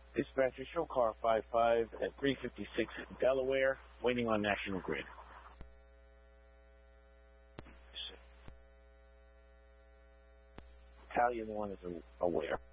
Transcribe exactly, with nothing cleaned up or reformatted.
Dispatcher, show car five five at three fifty-six Delaware, waiting on National Grid. Italian one is aware.